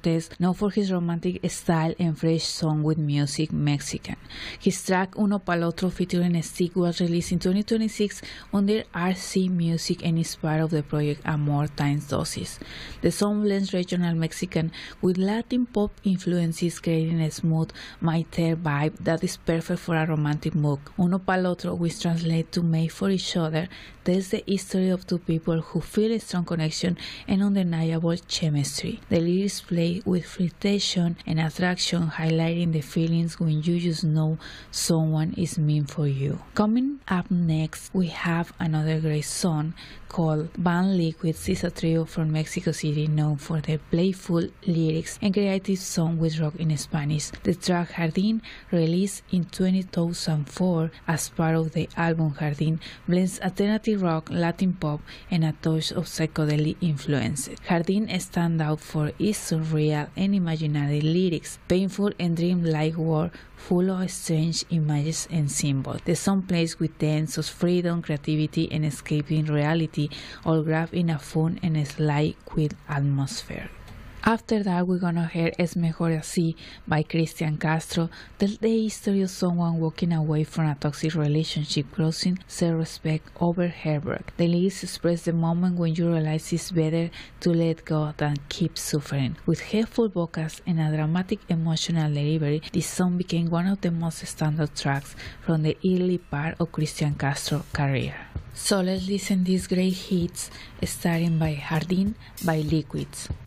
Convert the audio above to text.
Cortez, known for his romantic style and fresh song with music Mexican. His track Uno Pa'l Otro featuring Stick was released in 2026 under RC Music and is part of the project Amor Times Dosis. The song blends regional Mexican with Latin pop influences, creating a smooth, maiter vibe that is perfect for a romantic mood. Uno Pa'l Otro, which translates to made for each other, tells the history of two people who feel a strong connection and undeniable chemistry. The lyrics play with flirtation and attraction, highlighting the feelings when you just know someone is meant for you. Coming up next, we have another great song called Band Liquids. Is a trio from Mexico City known for their playful lyrics and creative song with rock in Spanish. The track Jardín, released in 2004 as part of the album Jardín, blends alternative rock, Latin pop, and a touch of psychedelic influences. Jardín stands out for its surreal and imaginary lyrics, painful and dream-like world full of strange images and symbols. The song plays with themes of freedom, creativity, and escaping reality, all wrapped in a fun and slight quiet atmosphere. After that, we're gonna hear Es Mejor Así by Cristian Castro, tells the history of someone walking away from a toxic relationship, crossing self-respect over heartbreak. The lyrics express the moment when you realize it's better to let go than keep suffering. With helpful vocals and a dramatic emotional delivery, this song became one of the most standout tracks from the early part of Cristian Castro's career. So let's listen these great hits, starting by Jardín by Liquids.